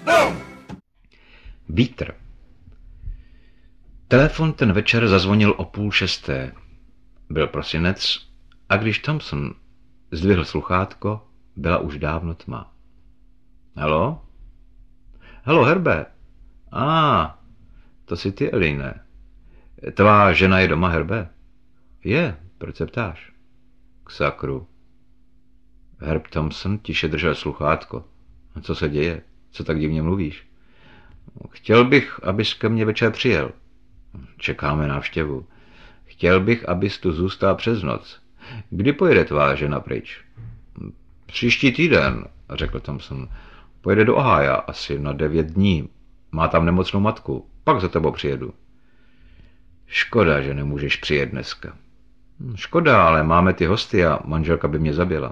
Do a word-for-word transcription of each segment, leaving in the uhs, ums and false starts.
Vítr. Telefon ten večer zazvonil o půl šesté. Byl prosinec a když Thompson zdvihl sluchátko, byla už dávno tma. Halo? Halo, Herbe. A, ah, to jsi ty, Eline. Tvá žena je doma, Herbe? Je, proč se ptáš? K sakru. Herb Thompson tiše držel sluchátko. Co se děje? Co tak divně mluvíš? Chtěl bych, abys ke mně večer přijel. Čekáme návštěvu. Chtěl bych, abys tu zůstal přes noc. Kdy pojede tvá žena pryč? Příští týden, řekl Thompson. Pojede do Ohája asi na devět dní. Má tam nemocnou matku. Pak za tebou přijedu. Škoda, že nemůžeš přijet dneska. Škoda, ale máme ty hosty a manželka by mě zabila.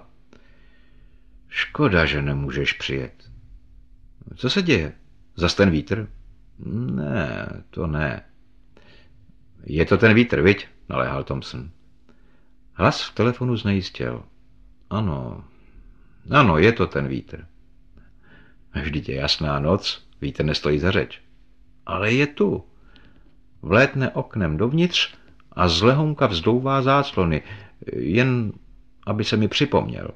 Škoda, že nemůžeš přijet. Co se děje? Zas ten vítr? Ne, to ne. Je to ten vítr, viď? Naléhal Thompson. Hlas v telefonu znejistěl. Ano, ano, je to ten vítr. Vždyť je jasná noc, vítr nestojí za řeč. Ale je tu. Vlétne oknem dovnitř a z lehonka vzdouvá záclony, jen aby se mi připomněl.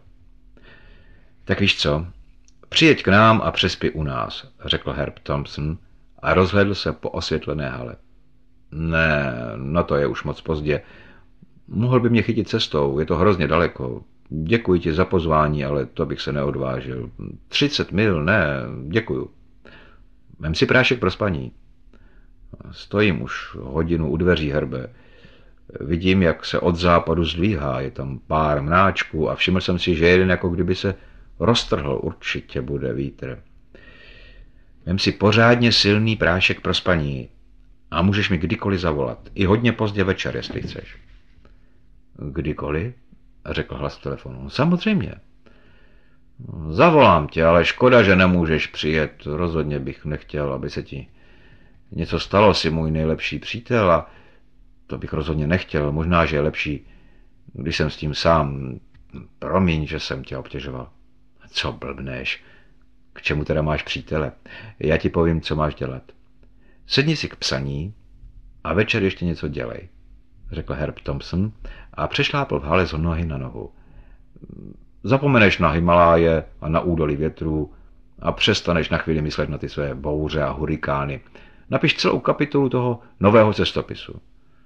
Tak víš co, přijeď k nám a přespí u nás, řekl Herb Thompson a rozhlédl se po osvětlené hale. Ne, na to je už moc pozdě. Mohl by mě chytit cestou, je to hrozně daleko. Děkuji ti za pozvání, ale to bych se neodvážil. Třicet mil, ne, děkuju. Vem si prášek pro spaní. Stojím už hodinu u dveří, Herbe. Vidím, jak se od západu zdvíhá, je tam pár mráčků a všiml jsem si, že jeden jako kdyby se roztrhl, určitě bude vítr. Vem si pořádně silný prášek pro spaní a můžeš mi kdykoliv zavolat, i hodně pozdě večer, jestli chceš. Kdykoliv? Řekl hlas v telefonu. Samozřejmě. Zavolám tě, ale škoda, že nemůžeš přijet. Rozhodně bych nechtěl, aby se ti něco stalo, si můj nejlepší přítel a to bych rozhodně nechtěl. Možná, že je lepší, když jsem s tím sám. Promiň, že jsem tě obtěžoval. Co blbneš? K čemu teda máš přítele? Já ti povím, co máš dělat. Sedni si k psaní a večer ještě něco dělej, řekl Herb Thompson a přešlápl v hale z nohy na nohu. Zapomeneš na Himaláje a na údolí větru a přestaneš na chvíli myslet na ty své bouře a hurikány. Napiš celou kapitolu toho nového cestopisu.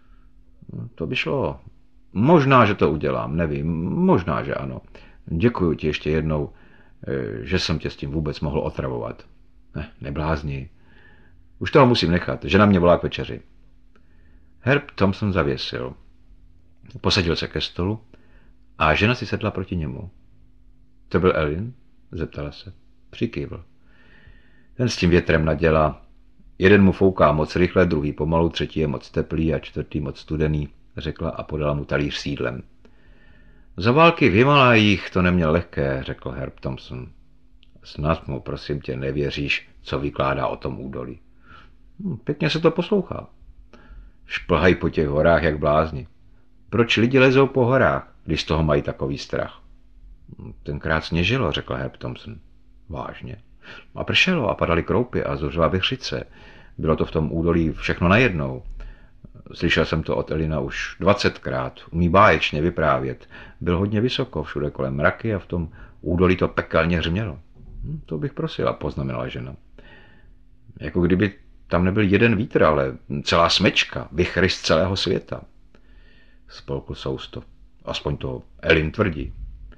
To by šlo. Možná, že to udělám, nevím, možná, že ano. Děkuji ti ještě jednou, že jsem tě s tím vůbec mohl otravovat. Ne, neblázni. Už toho musím nechat, žena mě volá k večeři. Herb Thompson zavěsil. Posadil se ke stolu a žena si sedla proti němu. To byl Elin? Zeptala se. Přikývl. Ten s tím větrem nadělá. Jeden mu fouká moc rychle, druhý pomalu, třetí je moc teplý a čtvrtý moc studený, řekla a podala mu talíř s jídlem. Za války v Himalajích to neměl lehké, řekl Herb Thompson. Snad mu, prosím tě, nevěříš, co vykládá o tom údolí. Hm, pěkně se to poslouchá. Šplhají po těch horách jak blázni. Proč lidi lezou po horách, když z toho mají takový strach? Tenkrát sněžilo, řekl Herb Thompson. Vážně. A pršelo a padaly kroupy a zuřila vichřice. Bylo to v tom údolí všechno najednou. Slyšel jsem to od Elina už dvacetkrát. Umí báječně vyprávět. Byl hodně vysoko, všude kolem mraky a v tom údolí to pekelně hřmělo. Hm, to bych prosila, poznamenala žena. Jako kdyby tam nebyl jeden vítr, ale celá smečka, vichry z celého světa. Spolkl sousto. Aspoň to Elin tvrdí.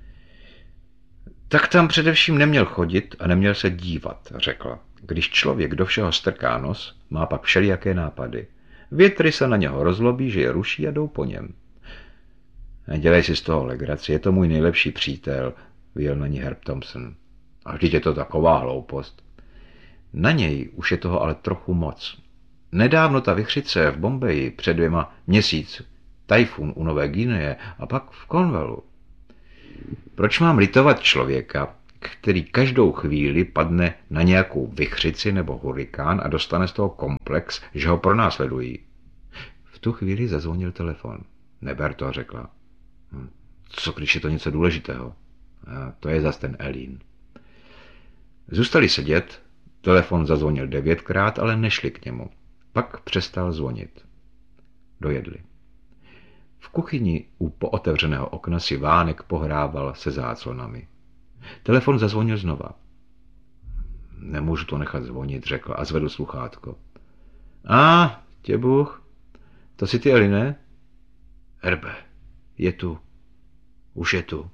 Tak tam především neměl chodit a neměl se dívat, řekla. Když člověk do všeho strká nos, má pak všelijaké nápady. Větry se na něho rozlobí, že je ruší a jdou po něm. Nedělej si z toho legraci, je to můj nejlepší přítel, vyjel na ní Herb Thompson. A vždyť je to taková hloupost. Na něj už je toho ale trochu moc. Nedávno ta vichřice v Bombeji před dvěma měsíc, tajfun u Nové Guineje a pak v Cornwallu. Proč mám litovat člověka, který každou chvíli padne na nějakou vichřici nebo hurikán a dostane z toho komplex, že ho pronásledují? V tu chvíli zazvonil telefon. Neber to, řekla. Co když je to něco důležitého? A to je zas ten Elín. Zůstali sedět, Telefon zazvonil devětkrát, ale nešli k němu. Pak přestal zvonit. Dojedli. V kuchyni u pootevřeného okna si Vánek pohrával se záclonami. Telefon zazvonil znova. Nemůžu to nechat zvonit, řekl a zvedl sluchátko. A, tě Bůh, to si ty, Eline? Herbe, je tu. Už je tu.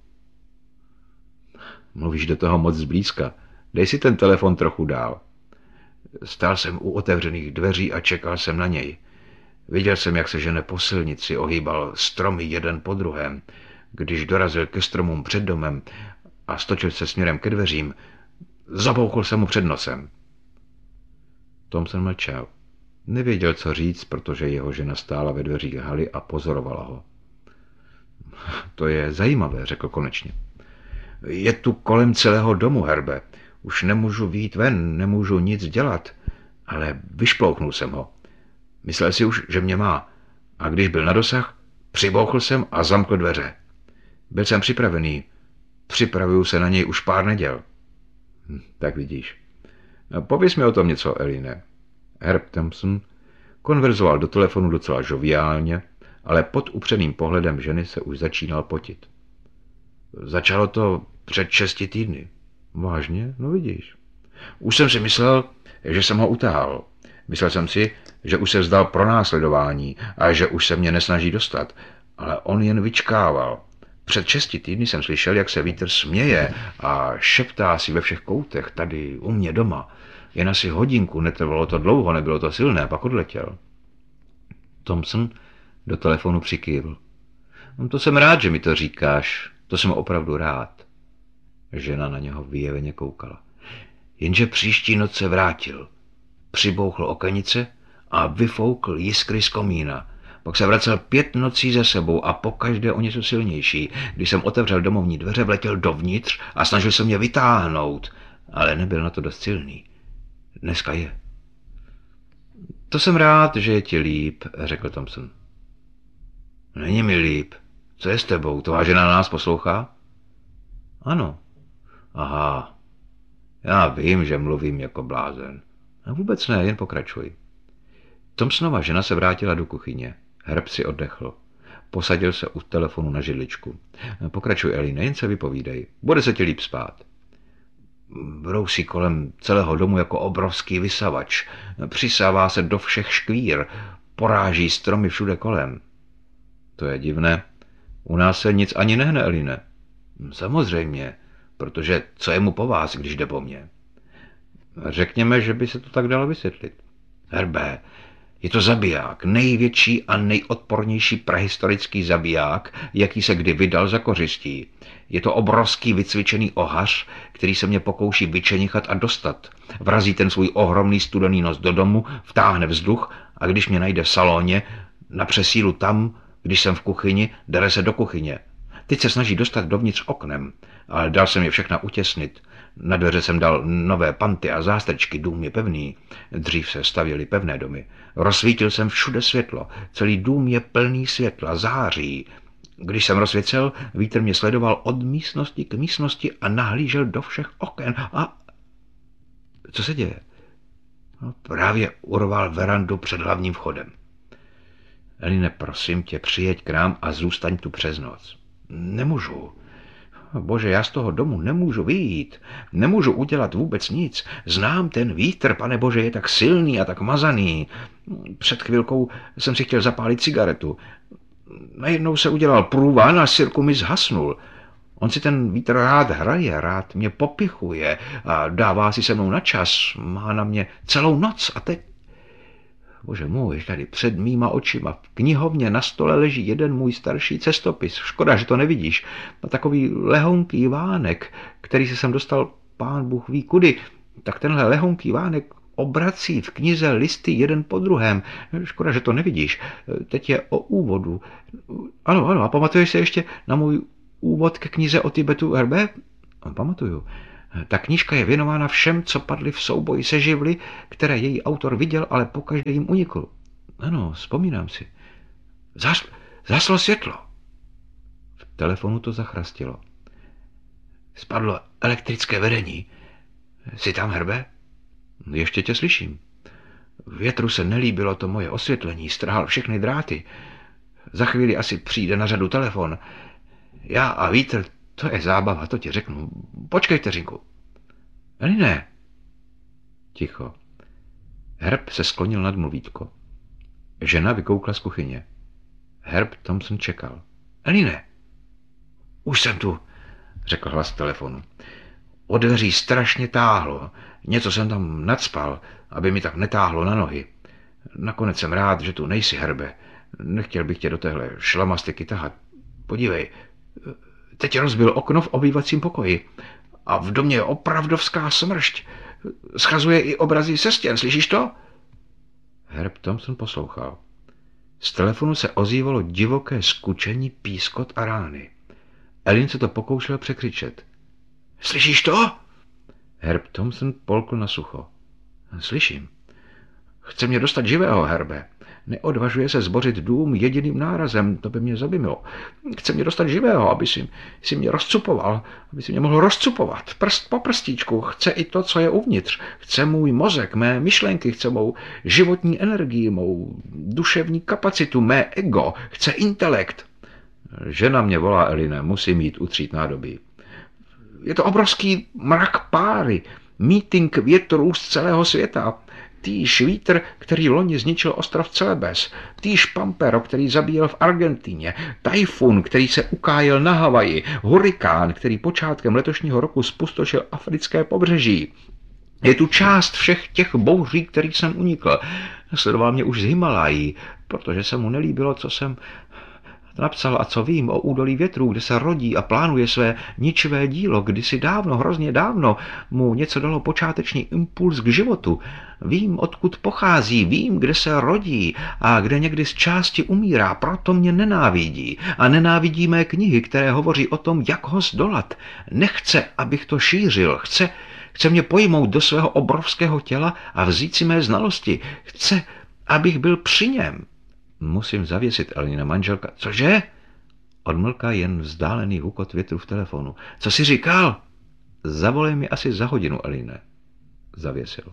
Mluvíš do toho moc zblízka. Dej si ten telefon trochu dál. Stál jsem u otevřených dveří a čekal jsem na něj. Viděl jsem, jak se žene po silnici, ohýbal stromy jeden po druhém. Když dorazil ke stromům před domem a stočil se směrem ke dveřím, zabouchl jsem mu před nosem. Thomson mlčel. Nevěděl, co říct, protože jeho žena stála ve dveřích haly a pozorovala ho. To je zajímavé, řekl konečně. Je tu kolem celého domu, Herbe. Už nemůžu vyjít ven, nemůžu nic dělat, ale vyšplouchnul jsem ho. Myslel si už, že mě má. A když byl na dosah, přibouchl jsem a zamkl dveře. Byl jsem připravený. Připravuju se na něj už pár neděl. Hm, tak vidíš. Pověz mi o tom něco, Eline. Herb Thompson konverzoval do telefonu docela žoviálně, ale pod upřeným pohledem ženy se už začínal potit. Začalo to před šesti týdny. Vážně? No vidíš. Už jsem si myslel, že jsem ho utáhl. Myslel jsem si, že už se vzdal pronásledování a že už se mě nesnaží dostat, ale on jen vyčkával. Před šesti týdny jsem slyšel, jak se vítr směje a šeptá si ve všech koutech tady u mě doma. Jen asi hodinku, netrvalo to dlouho, nebylo to silné, pak odletěl. Thomson do telefonu přikývl. No, to jsem rád, že mi to říkáš, to jsem opravdu rád. Žena na něho vyjeveně koukala. Jenže příští noc se vrátil. Přibouchl okenice a vyfoukl jiskry z komína. Pak se vracel pět nocí za sebou a pokaždé o něco silnější. Když jsem otevřel domovní dveře, vletěl dovnitř a snažil se mě vytáhnout, ale nebyl na to dost silný. Dneska je. To jsem rád, že je ti líp, řekl Thomson. Není mi líp. Co je s tebou? Tvá žena na nás poslouchá? Ano. Aha. Já vím, že mluvím jako blázen. No vůbec ne, jen pokračuj. Thomsonova žena se vrátila do kuchyně. Herb si oddechl. Posadil se u telefonu na židličku. Pokračuj, Eli, nejen se vypovídej. Bude se ti líp spát. Brousí kolem celého domu jako obrovský vysavač. Přisává se do všech škvír. Poráží stromy všude kolem. To je divné. U nás se nic ani nehne, Eline. Samozřejmě, protože co je mu po vás, když jde po mně? Řekněme, že by se to tak dalo vysvětlit. Herbe, je to zabiják, největší a nejodpornější prehistorický zabiják, jaký se kdy vydal za kořistí. Je to obrovský vycvičený ohař, který se mě pokouší vyčenichat a dostat. Vrazí ten svůj ohromný studený nos do domu, vtáhne vzduch a když mě najde v salóně, na přesílu tam, když jsem v kuchyni, dere se do kuchyně. Teď se snaží dostat dovnitř oknem, ale dal jsem je všechna utěsnit. Na dveře jsem dal nové panty a zástrčky, dům je pevný. Dřív se stavěly pevné domy. Rozsvítil jsem všude světlo. Celý dům je plný světla, září. Když jsem rozsvěcel, vítr mě sledoval od místnosti k místnosti a nahlížel do všech oken. A co se děje? No, právě urval verandu před hlavním vchodem. Eline, prosím tě, přijeď k nám a zůstaň tu přes noc. Nemůžu. Bože, já z toho domu nemůžu vyjít. Nemůžu udělat vůbec nic. Znám ten vítr, pane Bože, je tak silný a tak mazaný. Před chvilkou jsem si chtěl zapálit cigaretu. Najednou se udělal průvan a Sirku mi zhasnul. On si ten vítr rád hraje, rád mě popichuje a dává si se mnou na čas. Má na mě celou noc a teď... Bože můj, tady před mýma očima v knihovně na stole leží jeden můj starší cestopis. Škoda, že to nevidíš. Na takový lehonký vánek, který se sem dostal pán Bůh ví kudy, tak tenhle lehonký vánek obrací v knize listy jeden po druhém. Škoda, že to nevidíš. Teď je o úvodu. Ano, ano, a pamatuješ se ještě na můj úvod ke knize o Tibetu, Herbe? Pamatuju. Ta knížka je věnována všem, co padli v souboji se živly, které její autor viděl, ale pokaždé jim unikl. Ano, vzpomínám si. Zas, zaslo světlo. V telefonu to zachrastilo. Spadlo elektrické vedení. Jsi tam, Herbe? Ještě tě slyším. Větru se nelíbilo to moje osvětlení, strhal všechny dráty. Za chvíli asi přijde na řadu telefon. Já a vítr, to je zábava, to ti řeknu. Počkej vteřinku. Eline. Ticho. Herb se sklonil nad mluvítko. Žena vykoukla z kuchyně. Herb Thompson čekal. Eline. Už jsem tu, řekl hlas telefonu. Od dveří strašně táhlo. Něco jsem tam nacpal, aby mi tak netáhlo na nohy. Nakonec jsem rád, že tu nejsi, Herbe. Nechtěl bych tě do téhle šlamastiky tahat. Podívej, teď rozbil okno v obývacím pokoji. A v domě je opravdovská smršť. Schazuje i obrazy se stěn, slyšíš to? Herb Thompson poslouchal. Z telefonu se ozývalo divoké skučení, pískot a rány. Elin se to pokoušel překřičet. Slyšíš to? Herb Thompson polkl na sucho. Slyším. Chce mě dostat živého, Herbe. Neodvažuje se zbořit dům jediným nárazem, to by mě zabilo. Chce mě dostat živého, aby si, si mě rozcupoval, aby si mě mohl rozcupovat. Prst po prstíčku, chce i to, co je uvnitř. Chce můj mozek, mé myšlenky, chce mou životní energii, mou duševní kapacitu, mé ego, chce intelekt. Žena mě volá, Eline, musím jít utřít nádobí. Je to obrovský mrak páry, meeting větrů z celého světa. Týž vítr, který loni zničil ostrov Celebes, týž pampero, který zabíjel v Argentíně, tajfun, který se ukájel na Havaji, hurikán, který počátkem letošního roku spustošil africké pobřeží. Je tu část všech těch bouří, kterých jsem unikl. Sledoval mě už z Himalají, protože se mu nelíbilo, co jsem napsal a co vím o údolí větrů, kde se rodí a plánuje své ničivé dílo. Kdysi dávno, hrozně dávno, mu něco dalo počáteční impuls k životu. Vím, odkud pochází, vím, kde se rodí a kde někdy z části umírá, proto mě nenávidí. A nenávidí mé knihy, které hovoří o tom, jak ho zdolat. Nechce, abych to šířil, chce, chce mě pojmout do svého obrovského těla a vzít si mé znalosti. Chce, abych byl při něm. Musím zavěsit, Elina manželka. Cože? Odmlká jen vzdálený hukot větru v telefonu. Co jsi říkal? Zavolej mi asi za hodinu, Eline. Zavěsil.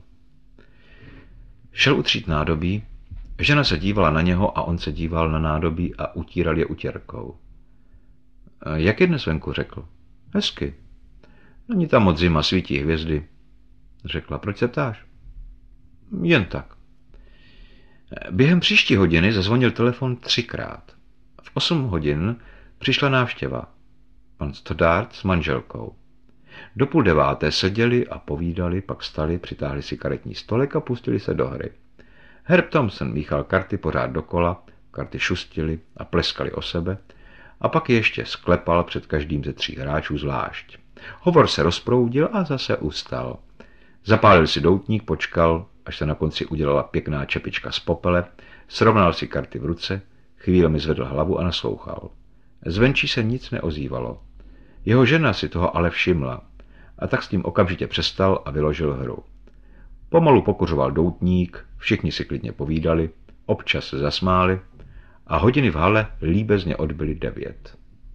Šel utřít nádobí. Žena se dívala na něho a on se díval na nádobí a utíral je utěrkou. Jak je dnes venku, řekl. Hezky. Není tam moc zima, svítí hvězdy. Řekla, proč se ptáš? Jen tak. Během příští hodiny zazvonil telefon třikrát. V osm hodin přišla návštěva. Pan Stoddard s manželkou. Do půl deváté seděli a povídali, pak vstali, přitáhli si karetní stolek a pustili se do hry. Herb Thompson míchal karty pořád dokola, karty šustily a pleskali o sebe a pak ještě sklepal před každým ze tří hráčů zvlášť. Hovor se rozproudil a zase ustal. Zapálil si doutník, počkal, až se na konci udělala pěkná čepička z popele, srovnal si karty v ruce, chvílemi zvedl hlavu a naslouchal. Zvenčí se nic neozývalo. Jeho žena si toho ale všimla a tak s tím okamžitě přestal a vyložil hru. Pomalu pokuřoval doutník, všichni si klidně povídali, občas se zasmáli a hodiny v hale líbezně odbyly devět.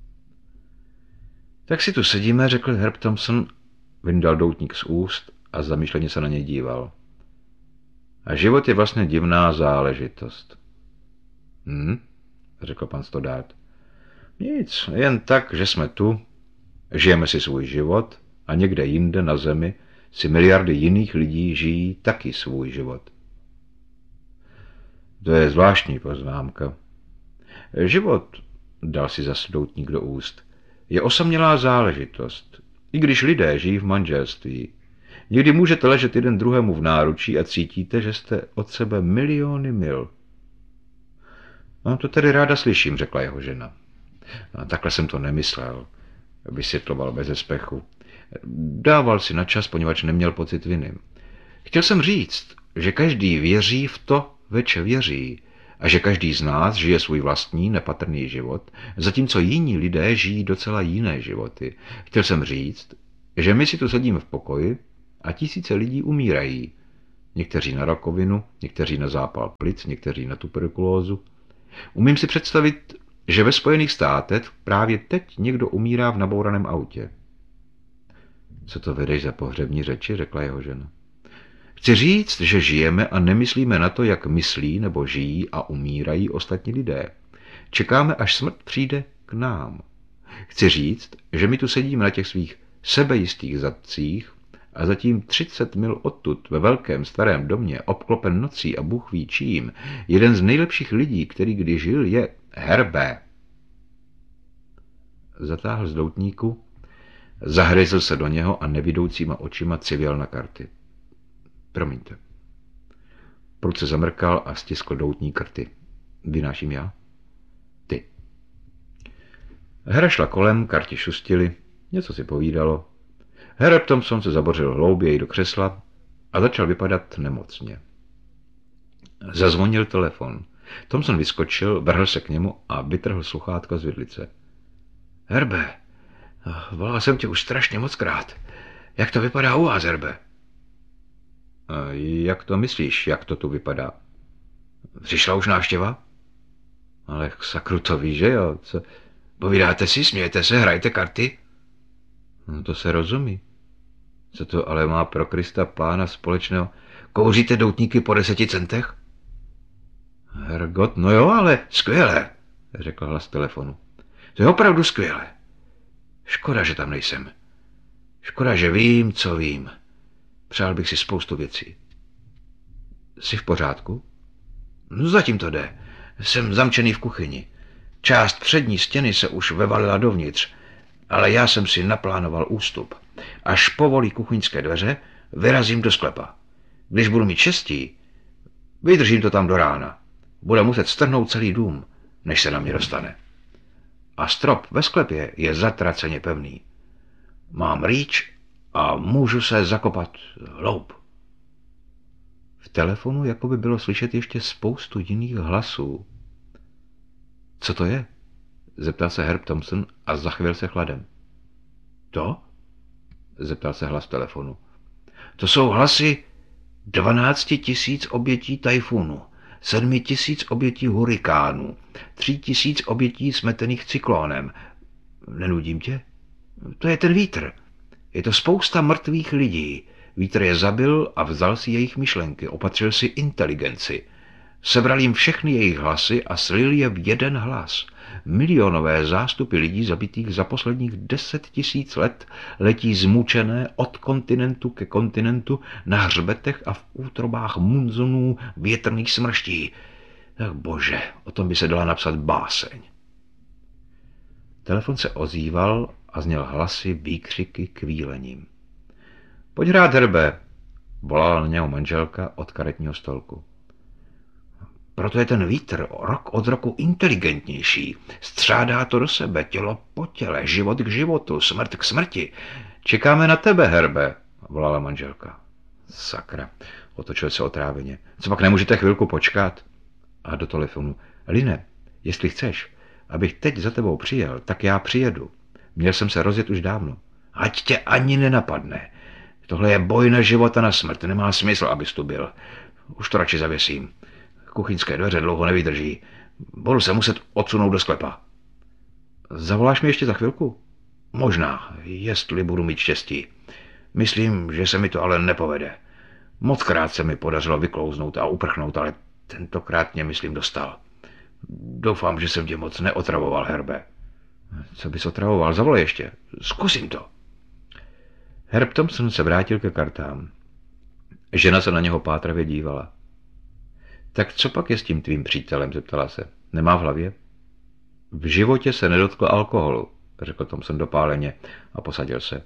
Tak si tu sedíme, řekl Herb Thompson, vyndal doutník z úst a zamýšleně se na něj díval. A život je vlastně divná záležitost. Hm, řekl pan Stoddard. Nic, jen tak, že jsme tu, žijeme si svůj život a někde jinde na zemi si miliardy jiných lidí žijí taky svůj život. To je zvláštní poznámka. Život, dal si zase doutník do úst, je osamělá záležitost, i když lidé žijí v manželství. Někdy můžete ležet jeden druhému v náručí a cítíte, že jste od sebe miliony mil. No to tedy ráda slyším, řekla jeho žena. No, takhle jsem to nemyslel, vysvětloval bez espechu. Dával si na čas, poněvadž neměl pocit viny. Chtěl jsem říct, že každý věří v to, več věří, a že každý z nás žije svůj vlastní nepatrný život, zatímco jiní lidé žijí docela jiné životy. Chtěl jsem říct, že my si tu sedíme v pokoji a tisíce lidí umírají. Někteří na rakovinu, někteří na zápal plic, někteří na tuberkulózu. Umím si představit, že ve Spojených státech právě teď někdo umírá v nabouraném autě. Co to vedeš za pohřební řeči, řekla jeho žena. Chci říct, že žijeme a nemyslíme na to, jak myslí nebo žijí a umírají ostatní lidé. Čekáme, až smrt přijde k nám. Chci říct, že my tu sedíme na těch svých sebejistých zadcích a zatím třicet mil odtud ve velkém starém domě, obklopen nocí a Bůh ví čím, jeden z nejlepších lidí, který kdy žil, je Herbé. Zatáhl z doutníku, zahryzl se do něho a nevidoucíma očima civěl na karty. Promiňte. Prudce zamrkal a stiskl doutník karty. Vynáším já? Ty. Hra šla kolem, karty šustily, něco si povídalo. Herb Thompson se zabořil hlouběji do křesla a začal vypadat nemocně. Zazvonil telefon. Thompson vyskočil, vrhl se k němu a vytrhl sluchátko z vidlice. Herbe, volal jsem tě už strašně mockrát. Jak to vypadá u vás, Herbe? Jak to myslíš, jak to tu vypadá? Přišla už návštěva? Ale sakru, to víš, že jo? Co? Povídáte si, smějete se, hrajete karty? No to se rozumí. Co to ale má pro Krista pána společného? Kouříte doutníky po deseti centech? Hergot, no jo, ale skvěle, řekl hlas telefonu. To je opravdu skvěle. Škoda, že tam nejsem. Škoda, že vím, co vím. Přál bych si spoustu věcí. Jsi v pořádku? No zatím to jde. Jsem zamčený v kuchyni. Část přední stěny se už vevalila dovnitř, ale já jsem si naplánoval ústup. Až povolí kuchyňské dveře, vyrazím do sklepa. Když budu mít štěstí, vydržím to tam do rána. Bude muset strhnout celý dům, než se na mě dostane. A strop ve sklepě je zatraceně pevný. Mám rýč a můžu se zakopat hloub. V telefonu jako by bylo slyšet ještě spoustu jiných hlasů. Co to je? Zeptal se Herb Thompson a zachvěl se chladem. To? Zeptal se hlas telefonu. To jsou hlasy dvanácti tisíc obětí tajfunu, sedmi tisíc obětí hurikánu, tří tisíc obětí smetených cyklónem. Nenudím tě? To je ten vítr. Je to spousta mrtvých lidí. Vítr je zabil a vzal si jejich myšlenky, opatřil si inteligenci. Sebral jim všechny jejich hlasy a slil je v jeden hlas. Milionové zástupy lidí zabitých za posledních deset tisíc let letí zmučené od kontinentu ke kontinentu na hřbetech a v útrobách munzonů větrných smrští. Tak bože, o tom by se dala napsat báseň. Telefon se ozýval a zněl hlasy, výkřiky, kvílením. Pojď hrát, Herbe, volala na něho manželka od karetního stolku. Proto je ten vítr rok od roku inteligentnější. Střádá to do sebe, tělo po těle, život k životu, smrt k smrti. Čekáme na tebe, Herbe, volala manželka. Sakra, otočil se otráveně. Co pak nemůžete chvilku počkat? A do telefonu. Line, jestli chceš, abych teď za tebou přijel, tak já přijedu. Měl jsem se rozjet už dávno. Ať tě ani nenapadne. Tohle je boj na život a na smrt. Nemá smysl, abys tu byl. Už to radši zavěsím. Kuchyňské dveře dlouho nevydrží. Budu se muset odsunout do sklepa. Zavoláš mi ještě za chvilku? Možná, jestli budu mít štěstí. Myslím, že se mi to ale nepovede. Mockrát se mi podařilo vyklouznout a uprchnout, ale tentokrát mě, myslím, dostal. Doufám, že jsem tě moc neotravoval, Herbe. Co bys otravoval? Zavolej ještě. Zkusím to. Herb Thompson se vrátil ke kartám. Žena se na něho pátravě dívala. Tak co pak je s tím tvým přítelem, zeptala se. Nemá v hlavě? V životě se nedotkl alkoholu, řekl Thompson dopáleně a posadil se.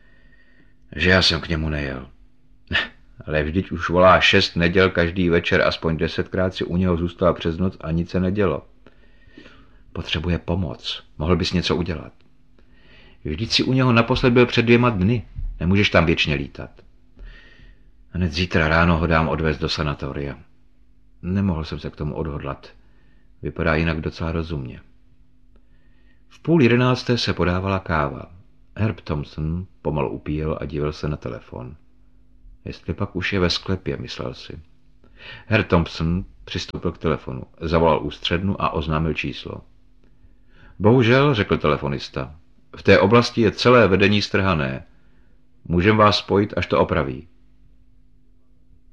Že já jsem k němu nejel. Ale vždyť už volá šest neděl každý večer, aspoň desetkrát si u něho zůstala přes noc a nic se nedělo. Potřebuje pomoc. Mohl bys něco udělat. Vždyť si u něho naposled byl před dvěma dny. Nemůžeš tam věčně lítat. Hned zítra ráno ho dám odvést do sanatoria. Nemohl jsem se k tomu odhodlat. Vypadá jinak docela rozumně. V půl jedenácté se podávala káva. Herb Thompson pomalu upíjel a díval se na telefon. Jestli pak už je ve sklepě, myslel si. Herb Thompson přistoupil k telefonu, zavolal ústřednu a oznámil číslo. Bohužel, řekl telefonista, v té oblasti je celé vedení strhané. Můžeme vás spojit, až to opraví.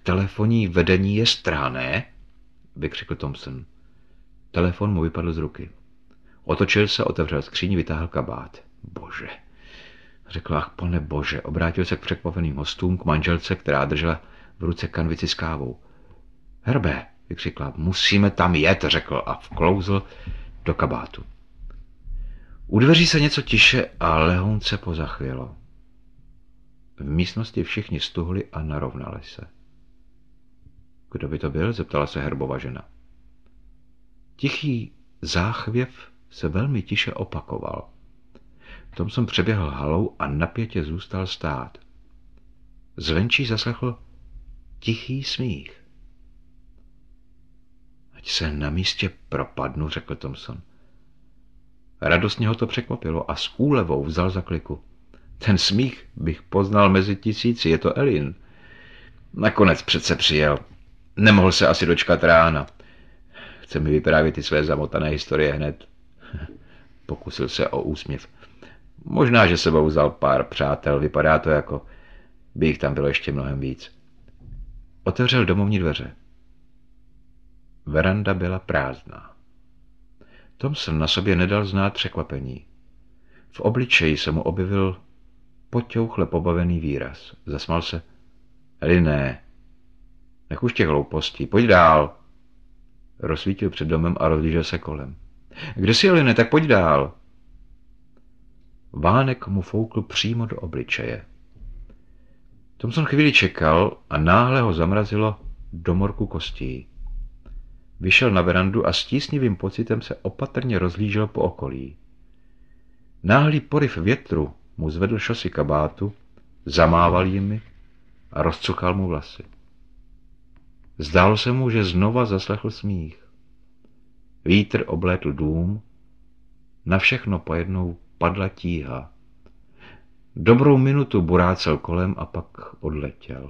telefonní vedení je strané, vykřikl Thompson. Telefon mu vypadl z ruky. Otočil se, otevřel skříň, vytáhl kabát. Bože, řekl, ach pane bože, obrátil se k překvapeným hostům, k manželce, která držela v ruce kanvici s kávou. Herbe, vykřikla, musíme tam jet, řekl a vklouzl do kabátu. U dveří se něco tiše a lehonce pozachvělo. V místnosti všichni stuhli a narovnali se. Kdo by to byl? Zeptala se Herbova žena. Tichý záchvěv se velmi tiše opakoval. Thompson přeběhl halou a napětě zůstal stát. Zvenčí zaslechl tichý smích. Ať se na místě propadnu, řekl Thompson. Radostně ho to překvapilo a s úlevou vzal za kliku. Ten smích bych poznal mezi tisíci, je to Elin. Nakonec přece přijel. Nemohl se asi dočkat rána. Chce mi vyprávět ty své zamotané historie hned. Pokusil se o úsměv. Možná, že sebou vzal pár přátel, vypadá to jako by jich tam bylo ještě mnohem víc. Otevřel domovní dveře. Veranda byla prázdná. Thompson na sobě nedal znát překvapení. V obličeji se mu objevil poťouchle pobavený výraz. Zasmal se. Eliné, nech už těch hloupostí, pojď dál. Rozsvítil před domem a rozlížel se kolem. Kde jsi, Eliné, tak pojď dál. Vánek mu foukl přímo do obličeje. Thompson chvíli čekal a náhle ho zamrazilo do morku kostí. Vyšel na verandu a s tísnivým pocitem se opatrně rozhlížel po okolí. Náhlý poryv větru mu zvedl šosy kabátu, zamával jimi a rozcukal mu vlasy. Zdálo se mu, že znova zaslechl smích. Vítr oblétl dům, na všechno pojednou padla tíha. Dobrou minutu burácel kolem a pak odletěl.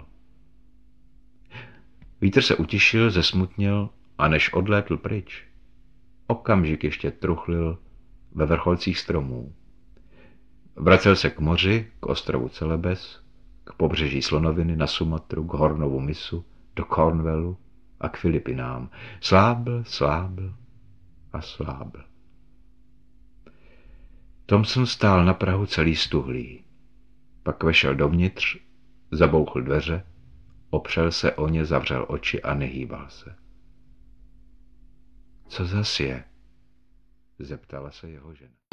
Vítr se utišil, zesmutnil a než odlétl pryč, okamžik ještě truchlil ve vrcholcích stromů. Vracel se k moři, k ostrovu Celebes, k pobřeží Slonoviny, na Sumatru, k Hornovu mysu, do Cornwallu a k Filipinám. Slábl, slábl a slábl. Thompson stál na prahu celý stuhlý. Pak vešel dovnitř, zabouchl dveře, opřel se o ně, zavřel oči a nehýbal se. Co zas je? Zeptala se jeho žena.